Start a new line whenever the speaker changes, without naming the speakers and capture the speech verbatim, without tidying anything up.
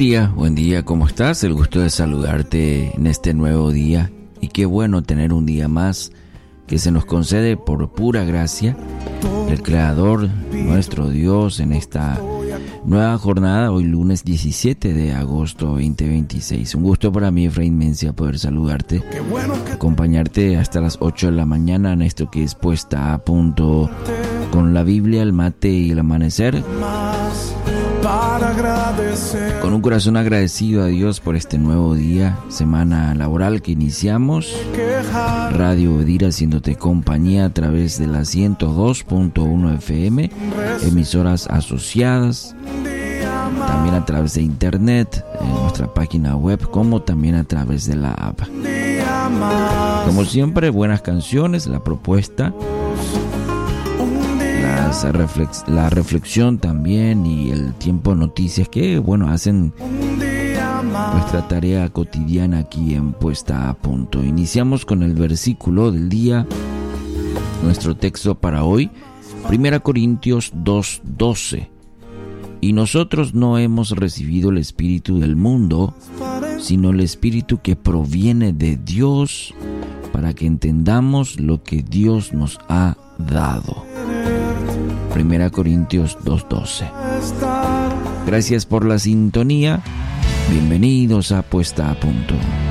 día, buen día, ¿cómo estás? El gusto de saludarte en este nuevo día y qué bueno tener un día más que se nos concede por pura gracia el Creador, nuestro Dios, en esta nueva jornada, hoy lunes diecisiete de agosto veinte veintiséis. Un gusto para mí, Efraín Mencia, poder saludarte, acompañarte hasta las ocho de la mañana en esto que es Puesta a Punto con la Biblia, el mate y el amanecer. Con un corazón agradecido a Dios por este nuevo día, semana laboral que iniciamos. Radio Bedir haciéndote compañía a través de la ciento dos punto uno F M, emisoras asociadas, también a través de internet, en nuestra página web, como también a través de la app. Como siempre, buenas canciones, la propuesta, las reflex- la reflexión también y el tiempo noticias que, bueno, hacen nuestra tarea cotidiana aquí en Puesta a Punto. Iniciamos con el versículo del día, nuestro texto para hoy, Primera Corintios dos doce. Y nosotros no hemos recibido el espíritu del mundo, sino el espíritu que proviene de Dios, para que entendamos lo que Dios nos ha dado. Primera Corintios dos doce. Gracias por la sintonía. Bienvenidos a Puesta a Punto.